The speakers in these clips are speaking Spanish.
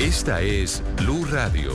Esta es Blue Radio.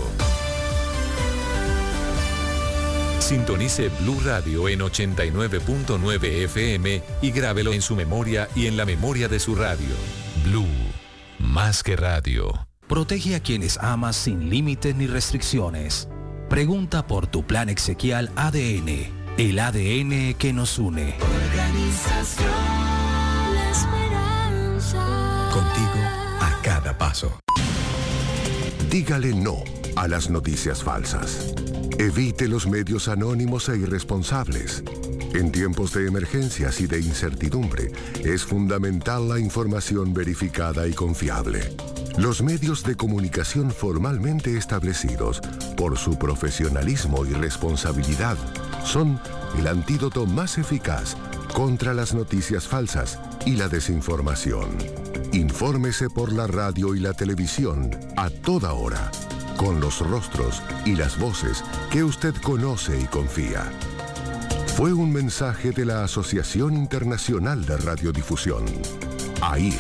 Sintonice Blue Radio en 89.9 FM y grábelo en su memoria y en la memoria de su radio. Blue, más que radio. Protege a quienes amas sin límites ni restricciones. Pregunta por tu plan exequial ADN, el ADN que nos une. Organización La Esperanza. Contigo a cada paso. Dígale no a las noticias falsas. Evite los medios anónimos e irresponsables. En tiempos de emergencias y de incertidumbre, es fundamental la información verificada y confiable. Los medios de comunicación formalmente establecidos, por su profesionalismo y responsabilidad, son el antídoto más eficaz contra las noticias falsas y la desinformación. Infórmese por la radio y la televisión a toda hora, con los rostros y las voces que usted conoce y confía. Fue un mensaje de la Asociación Internacional de Radiodifusión, AIR.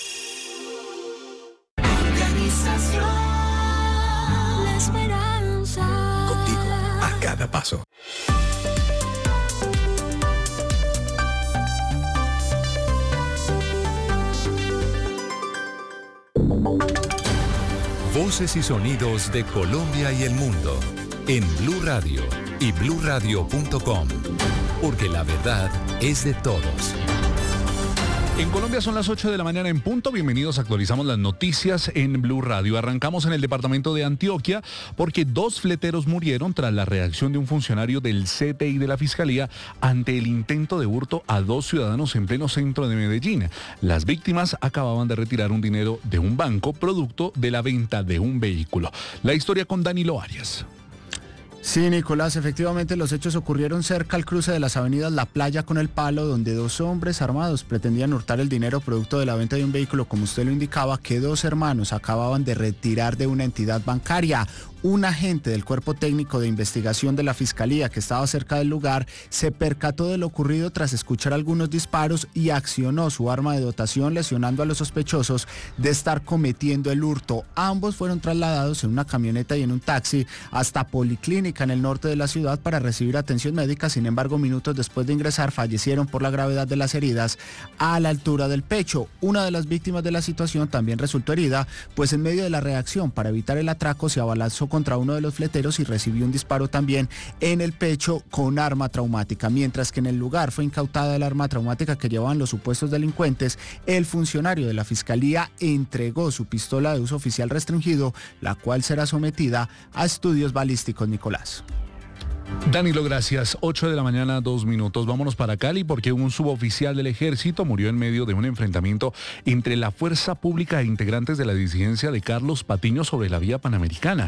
Organización La Esperanza. Contigo a cada paso. Voces y sonidos de Colombia y el mundo en Blue Radio y bluradio.com, porque la verdad es de todos. En Colombia son las 8 de la mañana en punto. Bienvenidos, actualizamos las noticias en Blue Radio. Arrancamos en el departamento de Antioquia porque 2 fleteros murieron tras la reacción de un funcionario del CTI de la Fiscalía ante el intento de hurto a 2 ciudadanos en pleno centro de Medellín. Las víctimas acababan de retirar un dinero de un banco producto de la venta de un vehículo. La historia con Danilo Arias. Sí, Nicolás, efectivamente los hechos ocurrieron cerca al cruce de las avenidas La Playa con El Palo, donde 2 hombres armados pretendían hurtar el dinero producto de la venta de un vehículo, como usted lo indicaba, que 2 hermanos acababan de retirar de una entidad bancaria. Un agente del Cuerpo Técnico de Investigación de la Fiscalía que estaba cerca del lugar se percató de lo ocurrido tras escuchar algunos disparos y accionó su arma de dotación, lesionando a los sospechosos de estar cometiendo el hurto. Ambos fueron trasladados en una camioneta y en un taxi hasta Policlínica en el norte de la ciudad para recibir atención médica. Sin embargo, minutos después de ingresar fallecieron por la gravedad de las heridas a la altura del pecho. Una de las víctimas de la situación también resultó herida, pues en medio de la reacción para evitar el atraco se abalanzó contra uno de los fleteros y recibió un disparo también en el pecho con arma traumática. Mientras que en el lugar fue incautada el arma traumática que llevaban los supuestos delincuentes, el funcionario de la Fiscalía entregó su pistola de uso oficial restringido, la cual será sometida a estudios balísticos, Nicolás. Danilo, gracias. 8 de la mañana, 2 minutos. Vámonos para Cali porque un suboficial del ejército murió en medio de un enfrentamiento entre la fuerza pública e integrantes de la disidencia de Carlos Patiño sobre la vía panamericana.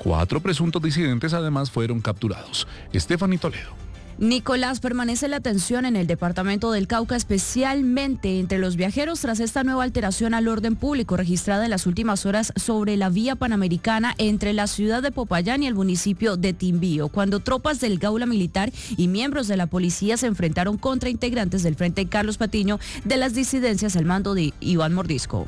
4 presuntos disidentes además fueron capturados. Estefanía Toledo. Nicolás, permanece la tensión en el departamento del Cauca, especialmente entre los viajeros tras esta nueva alteración al orden público registrada en las últimas horas sobre la vía panamericana entre la ciudad de Popayán y el municipio de Timbío, cuando tropas del Gaula Militar y miembros de la policía se enfrentaron contra integrantes del Frente Carlos Patiño de las disidencias al mando de Iván Mordisco.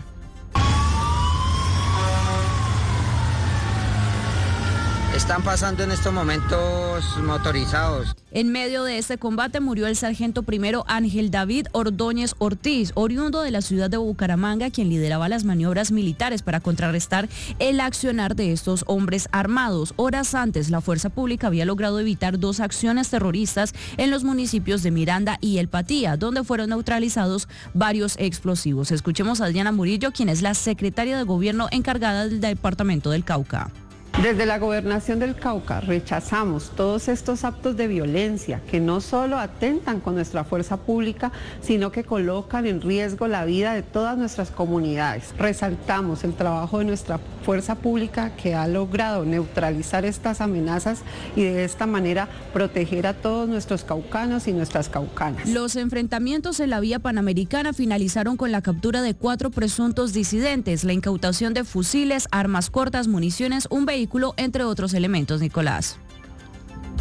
Están pasando en estos momentos motorizados. En medio de este combate murió el sargento primero Ángel David Ordóñez Ortiz, oriundo de la ciudad de Bucaramanga, quien lideraba las maniobras militares para contrarrestar el accionar de estos hombres armados. Horas antes, la fuerza pública había logrado evitar 2 acciones terroristas en los municipios de Miranda y El Patía, donde fueron neutralizados varios explosivos. Escuchemos a Diana Murillo, quien es la secretaria de Gobierno encargada del departamento del Cauca. Desde la Gobernación del Cauca rechazamos todos estos actos de violencia que no solo atentan con nuestra fuerza pública, sino que colocan en riesgo la vida de todas nuestras comunidades. Resaltamos el trabajo de nuestra fuerza pública que ha logrado neutralizar estas amenazas y de esta manera proteger a todos nuestros caucanos y nuestras caucanas. Los enfrentamientos en la vía panamericana finalizaron con la captura de 4 presuntos disidentes, la incautación de fusiles, armas cortas, municiones, un vehículo, entre otros elementos, Nicolás.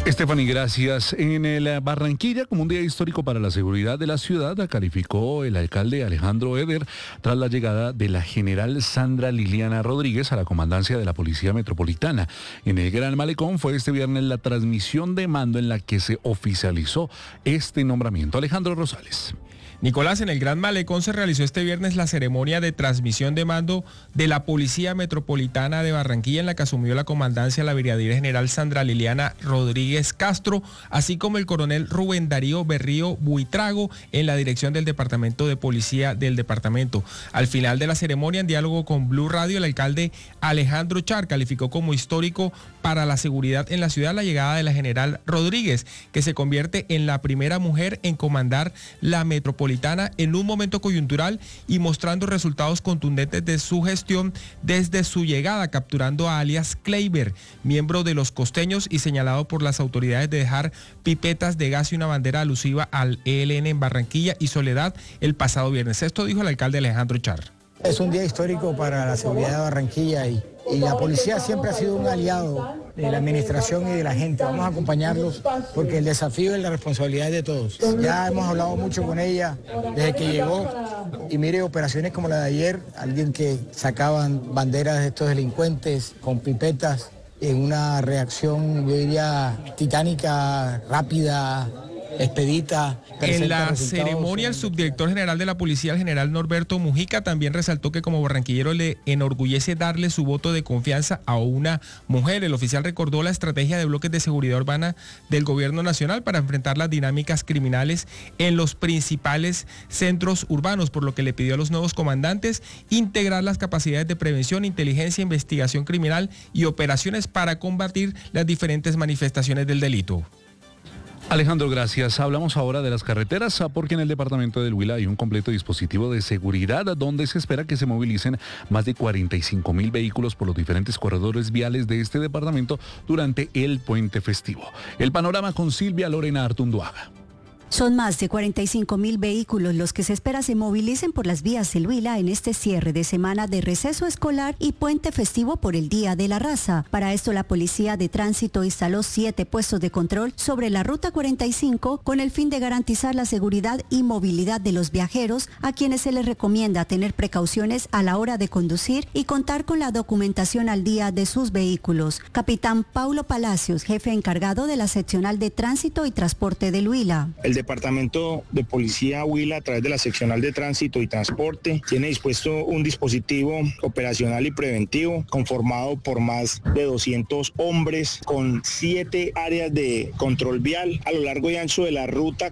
Stephanie, gracias. En el Barranquilla, como un día histórico para la seguridad de la ciudad, calificó el alcalde Alejandro Eder tras la llegada de la general Sandra Liliana Rodríguez a la comandancia de la Policía Metropolitana. En el Gran Malecón fue este viernes la transmisión de mando en la que se oficializó este nombramiento. Alejandro Rosales. Nicolás, en el Gran Malecón se realizó este viernes la ceremonia de transmisión de mando de la Policía Metropolitana de Barranquilla, en la que asumió la comandancia la brigadier general Sandra Liliana Rodríguez Castro, así como el coronel Rubén Darío Berrío Buitrago en la dirección del Departamento de Policía del departamento. Al final de la ceremonia, en diálogo con Blue Radio, el alcalde Alejandro Char calificó como histórico para la seguridad en la ciudad la llegada de la general Rodríguez, que se convierte en la primera mujer en comandar la metropolitana en un momento coyuntural y mostrando resultados contundentes de su gestión desde su llegada, capturando a alias Kleiber, miembro de los costeños y señalado por las autoridades de dejar pipetas de gas y una bandera alusiva al ELN en Barranquilla y Soledad el pasado viernes. Esto dijo el alcalde Alejandro Char. Es un día histórico para la seguridad de Barranquilla y la policía siempre ha sido un aliado de la administración y de la gente. Vamos a acompañarlos porque el desafío y la responsabilidad es de todos. Ya hemos hablado mucho con ella desde que llegó y mire operaciones como la de ayer, alguien que sacaban banderas de estos delincuentes con pipetas en una reacción, yo diría, titánica, rápida, expedita. En la ceremonia, el subdirector general de la policía, el general Norberto Mujica, también resaltó que como barranquillero le enorgullece darle su voto de confianza a una mujer. El oficial recordó la estrategia de bloques de seguridad urbana del gobierno nacional para enfrentar las dinámicas criminales en los principales centros urbanos, por lo que le pidió a los nuevos comandantes integrar las capacidades de prevención, inteligencia, investigación criminal y operaciones para combatir las diferentes manifestaciones del delito. Alejandro, gracias. Hablamos ahora de las carreteras porque en el departamento del Huila hay un completo dispositivo de seguridad donde se espera que se movilicen más de 45.000 vehículos por los diferentes corredores viales de este departamento durante el puente festivo. El panorama con Silvia Lorena Artunduaga. Son más de 45.000 vehículos los que se espera se movilicen por las vías del Huila en este cierre de semana de receso escolar y puente festivo por el Día de la Raza. Para esto, la Policía de Tránsito instaló 7 puestos de control sobre la Ruta 45 con el fin de garantizar la seguridad y movilidad de los viajeros, a quienes se les recomienda tener precauciones a la hora de conducir y contar con la documentación al día de sus vehículos. Capitán Paulo Palacios, jefe encargado de la Seccional de Tránsito y Transporte del Huila. El Departamento de Policía Huila, a través de la Seccional de Tránsito y Transporte, tiene dispuesto un dispositivo operacional y preventivo conformado por más de 200 hombres con 7 áreas de control vial a lo largo y ancho de la Ruta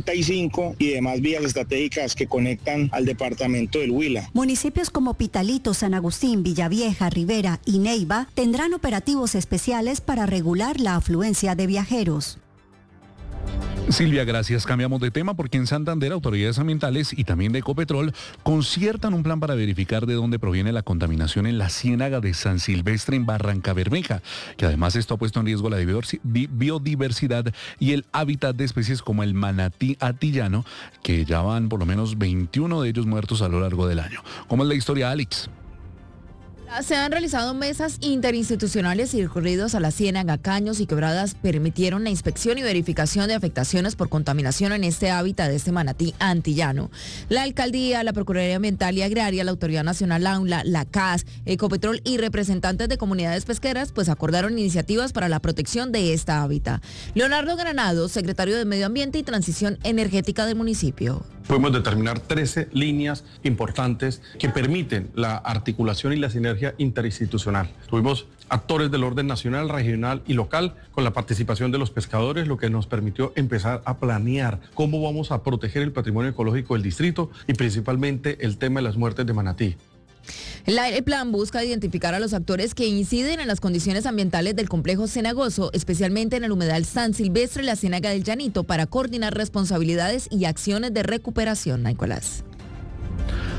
45 y demás vías estratégicas que conectan al departamento del Huila. Municipios como Pitalito, San Agustín, Villavieja, Rivera y Neiva tendrán operativos especiales para regular la afluencia de viajeros. Silvia, gracias. Cambiamos de tema porque en Santander autoridades ambientales y también de Ecopetrol conciertan un plan para verificar de dónde proviene la contaminación en la ciénaga de San Silvestre en Barrancabermeja, que además esto ha puesto en riesgo la biodiversidad y el hábitat de especies como el manatí atillano, que ya van por lo menos 21 de ellos muertos a lo largo del año. ¿Cómo es la historia, Alex? Se han realizado mesas interinstitucionales y recorridos a la ciénaga, caños y quebradas permitieron la inspección y verificación de afectaciones por contaminación en este hábitat de este manatí antillano. La alcaldía, la Procuraduría Ambiental y Agraria, la Autoridad Nacional AUNLA, la CAS, Ecopetrol y representantes de comunidades pesqueras pues acordaron iniciativas para la protección de esta hábitat. Leonardo Granados, secretario de Medio Ambiente y Transición Energética del municipio. Podemos determinar 13 líneas importantes que permiten la articulación y la sinergia interinstitucional. Tuvimos actores del orden nacional, regional y local con la participación de los pescadores, lo que nos permitió empezar a planear cómo vamos a proteger el patrimonio ecológico del distrito y principalmente el tema de las muertes de manatí. El plan busca identificar a los actores que inciden en las condiciones ambientales del complejo cenagoso, especialmente en el humedal San Silvestre y la ciénaga del Llanito, para coordinar responsabilidades y acciones de recuperación. Nicolás.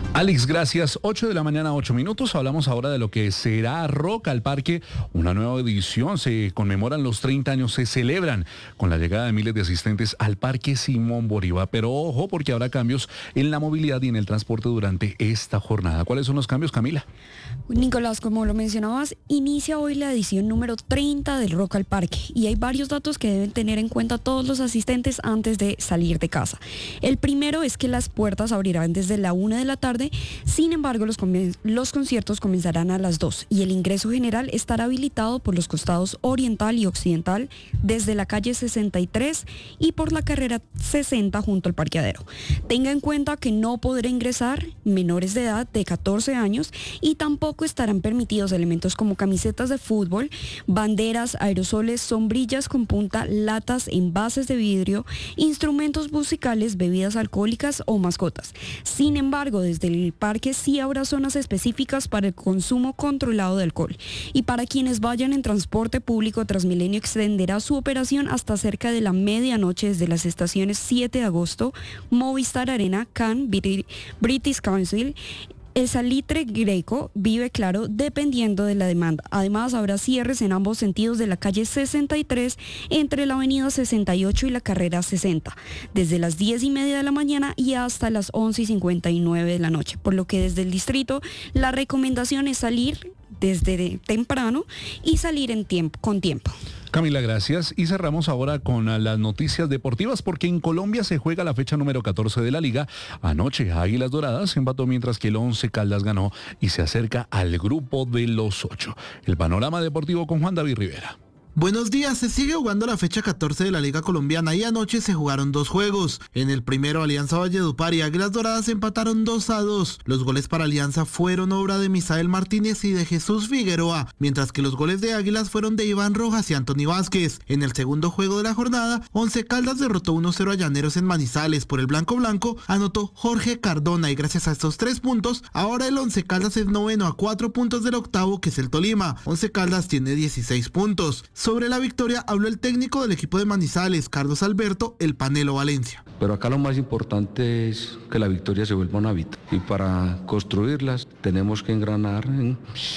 Alex, gracias. 8 de la mañana, 8 minutos. Hablamos ahora de lo que será Rock al Parque, una nueva edición. Se conmemoran los 30 años, se celebran con la llegada de miles de asistentes al Parque Simón Bolívar. Pero ojo, porque habrá cambios en la movilidad y en el transporte durante esta jornada. ¿Cuáles son los cambios, Camila? Nicolás, como lo mencionabas, inicia hoy la edición número 30 del Rock al Parque y hay varios datos que deben tener en cuenta todos los asistentes antes de salir de casa. El primero es que las puertas abrirán desde la 1 de la tarde, sin embargo los conciertos comenzarán a las 2 y el ingreso general estará habilitado por los costados oriental y occidental desde la calle 63 y por la carrera 60 junto al parqueadero. Tenga en cuenta que no podrá ingresar menores de edad de 14 años y tampoco estarán permitidos elementos como camisetas de fútbol, banderas, aerosoles, sombrillas con punta, latas, envases de vidrio, instrumentos musicales, bebidas alcohólicas o mascotas. Sin embargo, desde el parque sí habrá zonas específicas para el consumo controlado de alcohol. Y para quienes vayan en transporte público, Transmilenio extenderá su operación hasta cerca de la medianoche desde las estaciones 7 de agosto, Movistar Arena, Cannes, British Council, El Salitre Greco, Vive Claro, dependiendo de la demanda. Además, habrá cierres en ambos sentidos de la calle 63 entre la avenida 68 y la carrera 60, desde las 10:30 de la mañana y hasta las 11:59 de la noche. Por lo que desde el distrito, la recomendación es salir desde temprano y salir con tiempo. Camila, gracias. Y cerramos ahora con las noticias deportivas porque en Colombia se juega la fecha número 14 de la liga. Anoche Águilas Doradas empató mientras que el Once Caldas ganó y se acerca al grupo de los 8. El panorama deportivo con Juan David Rivera. Buenos días, se sigue jugando la fecha 14 de la Liga Colombiana y anoche se jugaron 2 juegos. En el primero, Alianza Valledupar y Águilas Doradas empataron 2-2. Los goles para Alianza fueron obra de Misael Martínez y de Jesús Figueroa, mientras que los goles de Águilas fueron de Iván Rojas y Anthony Vázquez. En el segundo juego de la jornada, Once Caldas derrotó 1-0 a Llaneros en Manizales. Por el blanco anotó Jorge Cardona y gracias a estos 3 puntos, ahora el Once Caldas es noveno a 4 puntos del octavo, que es el Tolima. Once Caldas tiene 16 puntos. Sobre la victoria habló el técnico del equipo de Manizales, Carlos Alberto, el Panelo Valencia. Pero acá lo más importante es que la victoria se vuelva un hábito y para construirlas tenemos que engranar en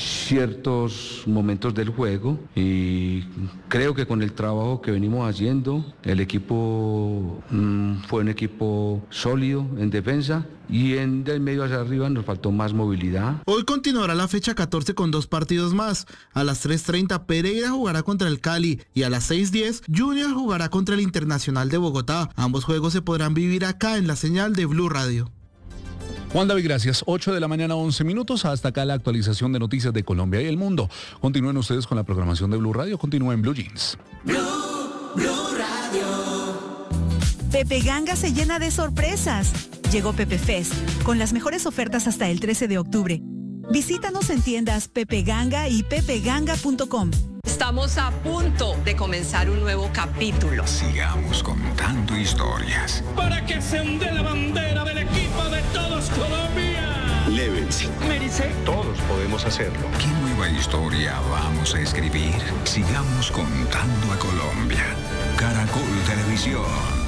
ciertos momentos del juego y creo que con el trabajo que venimos haciendo el equipo fue un equipo sólido en defensa y del medio hacia arriba nos faltó más movilidad. Hoy continuará la fecha 14 con 2 partidos más. A las 3:30 Pereira jugará contra el Cali y a las 6:10 Junior jugará contra el Internacional de Bogotá. Ambos juegos se podrán vivir acá en la señal de Blue Radio. Juan David, gracias. 8 de la mañana, 11 minutos. Hasta acá la actualización de noticias de Colombia y el mundo. Continúen ustedes con la programación de Blue Radio. Continúen en Blue Jeans. Blue Radio. Pepe Ganga se llena de sorpresas. Llegó Pepe Fest con las mejores ofertas hasta el 13 de octubre. Visítanos en tiendas Pepe Ganga y pepeganga.com. Estamos a punto de comenzar un nuevo capítulo. Sigamos contando historias. Para que se hunde la bandera del equipo de todos Colombia. Levels. Merice. Todos podemos hacerlo. ¿Qué nueva historia vamos a escribir? Sigamos contando a Colombia. Caracol Televisión.